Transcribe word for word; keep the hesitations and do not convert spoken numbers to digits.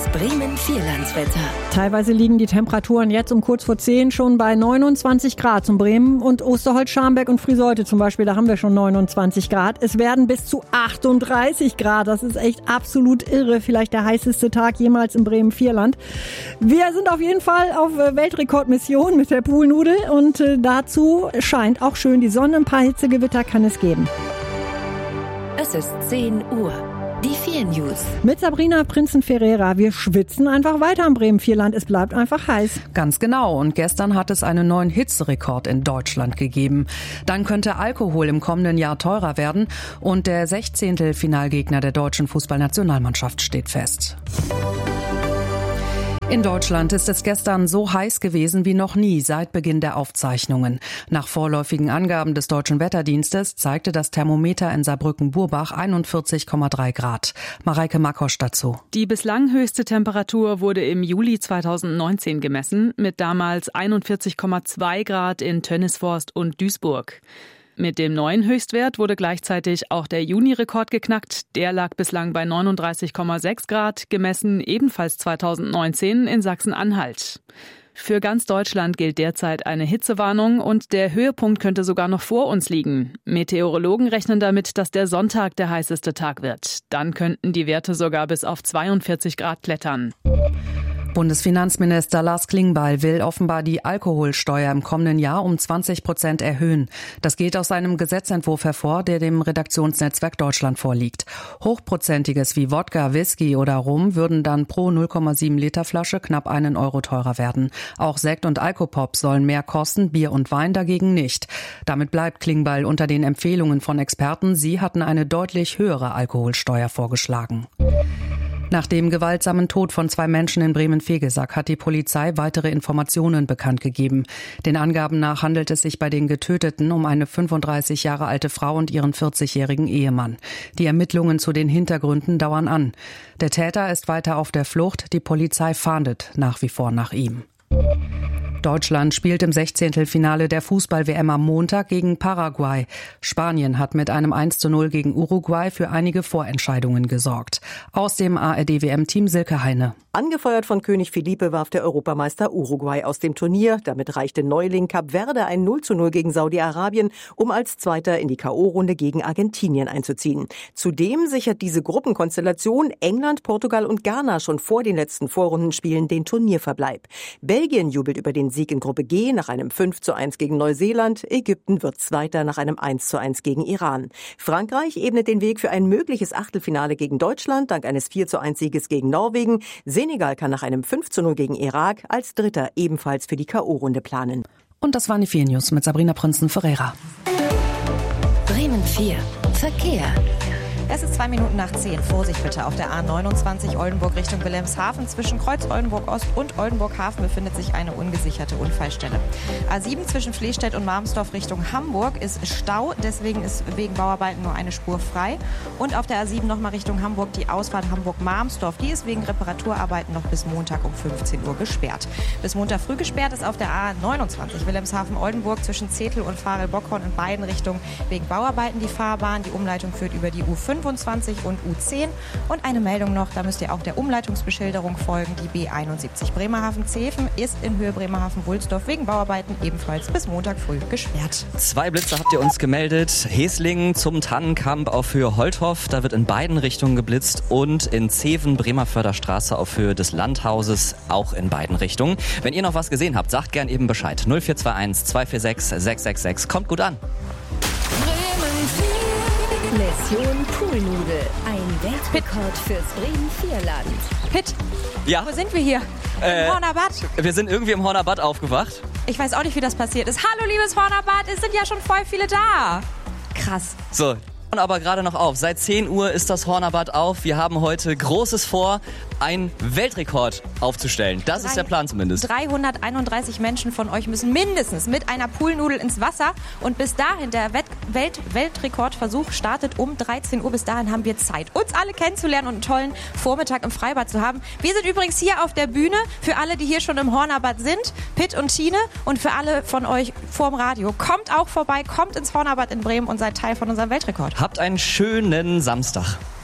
Bremen-Vierlandswetter. Teilweise liegen die Temperaturen jetzt um kurz vor zehn schon bei neunundzwanzig Grad. Zum Bremen und Osterholz, Scharmbeck und Friseute zum Beispiel, da haben wir schon neunundzwanzig Grad. Es werden bis zu achtunddreißig Grad. Das ist echt absolut irre. Vielleicht der heißeste Tag jemals im Bremen-Vierland. Wir sind auf jeden Fall auf Weltrekordmission mit der Poolnudel und dazu scheint auch schön die Sonne. Ein paar Hitzegewitter kann es geben. Es ist zehn Uhr. Die vier News. Mit Sabrina Prinzen-Ferreira. Wir schwitzen einfach weiter im Bremen-Vierland. Es bleibt einfach heiß. Ganz genau. Und gestern hat es einen neuen Hitzerekord in Deutschland gegeben. Dann könnte Alkohol im kommenden Jahr teurer werden. Und der sechzehnte Finalgegner der deutschen Fußballnationalmannschaft steht fest. In Deutschland ist es gestern so heiß gewesen wie noch nie seit Beginn der Aufzeichnungen. Nach vorläufigen Angaben des Deutschen Wetterdienstes zeigte das Thermometer in Saarbrücken-Burbach einundvierzig Komma drei Grad. Mareike Makosch dazu. Die bislang höchste Temperatur wurde im Juli zweitausendneunzehn gemessen, mit damals einundvierzig Komma zwei Grad in Tönnisforst und Duisburg. Mit dem neuen Höchstwert wurde gleichzeitig auch der Juni-Rekord geknackt. Der lag bislang bei neununddreißig Komma sechs Grad, gemessen ebenfalls zweitausendneunzehn in Sachsen-Anhalt. Für ganz Deutschland gilt derzeit eine Hitzewarnung und der Höhepunkt könnte sogar noch vor uns liegen. Meteorologen rechnen damit, dass der Sonntag der heißeste Tag wird. Dann könnten die Werte sogar bis auf zweiundvierzig Grad klettern. Bundesfinanzminister Lars Klingbeil will offenbar die Alkoholsteuer im kommenden Jahr um zwanzig Prozent erhöhen. Das geht aus einem Gesetzentwurf hervor, der dem Redaktionsnetzwerk Deutschland vorliegt. Hochprozentiges wie Wodka, Whisky oder Rum würden dann pro null Komma sieben Liter Flasche knapp einen Euro teurer werden. Auch Sekt und Alkopop sollen mehr kosten, Bier und Wein dagegen nicht. Damit bleibt Klingbeil unter den Empfehlungen von Experten. Sie hatten eine deutlich höhere Alkoholsteuer vorgeschlagen. Nach dem gewaltsamen Tod von zwei Menschen in Bremen-Vegesack hat die Polizei weitere Informationen bekannt gegeben. Den Angaben nach handelt es sich bei den Getöteten um eine fünfunddreißig Jahre alte Frau und ihren vierzigjährigen Ehemann. Die Ermittlungen zu den Hintergründen dauern an. Der Täter ist weiter auf der Flucht. Die Polizei fahndet nach wie vor nach ihm. Deutschland spielt im Sechzehntelfinale der Fußball-W M am Montag gegen Paraguay. Spanien hat mit einem eins zu null gegen Uruguay für einige Vorentscheidungen gesorgt. Aus dem A R D-W M-Team Silke Heine. Angefeuert von König Felipe warf der Europameister Uruguay aus dem Turnier. Damit reichte Neuling Kap Verde ein null zu null gegen Saudi-Arabien, um als Zweiter in die K O-Runde gegen Argentinien einzuziehen. Zudem sichert diese Gruppenkonstellation England, Portugal und Ghana schon vor den letzten Vorrundenspielen den Turnierverbleib. Belgien jubelt über den Sieg in Gruppe G nach einem fünf zu eins gegen Neuseeland. Ägypten wird Zweiter nach einem eins zu eins gegen Iran. Frankreich ebnet den Weg für ein mögliches Achtelfinale gegen Deutschland dank eines vier zu eins Sieges gegen Norwegen. Senegal kann nach einem fünf zu null gegen Irak als Dritter ebenfalls für die K O-Runde planen. Und das waren die vier News mit Sabrina Prinzen-Ferreira. Bremen vier. Verkehr. Es ist zwei Minuten nach zehn. Vorsicht bitte auf der A neunundzwanzig Oldenburg Richtung Wilhelmshaven. Zwischen Kreuz Oldenburg Ost und Oldenburg Hafen befindet sich eine ungesicherte Unfallstelle. A sieben zwischen Flehstedt und Marmsdorf Richtung Hamburg ist Stau. Deswegen ist wegen Bauarbeiten nur eine Spur frei. Und auf der A sieben nochmal Richtung Hamburg die Ausfahrt Hamburg-Marmsdorf. Die ist wegen Reparaturarbeiten noch bis Montag um fünfzehn Uhr gesperrt. Bis Montag früh gesperrt ist auf der A neunundzwanzig Wilhelmshaven-Oldenburg zwischen Zetel und Farel-Bockhorn in beiden Richtungen wegen Bauarbeiten die Fahrbahn. Die Umleitung führt über die U fünfundzwanzig und U zehn. Und eine Meldung noch, da müsst ihr auch der Umleitungsbeschilderung folgen. Die B einundsiebzig Bremerhaven-Zeven ist in Höhe Bremerhaven-Wulsdorf wegen Bauarbeiten ebenfalls bis Montag früh gesperrt. Zwei Blitze habt ihr uns gemeldet. Heslingen zum Tannenkamp auf Höhe Holthoff. Da wird in beiden Richtungen geblitzt. Und in Zeven, Bremerförder Straße auf Höhe des Landhauses auch in beiden Richtungen. Wenn ihr noch was gesehen habt, sagt gern eben Bescheid. null vier zwei eins zwei vier sechs sechs sechs sechs. Kommt gut an. Mission Poolnudel. Ein Weltrekord fürs Bremen-Vierland. Pitt, Ja? wo sind wir hier? Äh, Im Horner Bad. Wir sind irgendwie im Horner Bad aufgewacht. Ich weiß auch nicht, wie das passiert ist. Hallo, liebes Horner Bad, es sind ja schon voll viele da. Krass. So, aber gerade noch auf. Seit zehn Uhr ist das Horner Bad auf. Wir haben heute Großes vor, einen Weltrekord aufzustellen. Das ist der Plan zumindest. dreihunderteinunddreißig Menschen von euch müssen mindestens mit einer Poolnudel ins Wasser. Und bis dahin, der Welt Welt Weltrekordversuch startet um dreizehn Uhr. Bis dahin haben wir Zeit, uns alle kennenzulernen und einen tollen Vormittag im Freibad zu haben. Wir sind übrigens hier auf der Bühne für alle, die hier schon im Horner Bad sind. Pitt und Tine. Und für alle von euch vorm Radio. Kommt auch vorbei, kommt ins Horner Bad in Bremen und seid Teil von unserem Weltrekord. Habt einen schönen Samstag.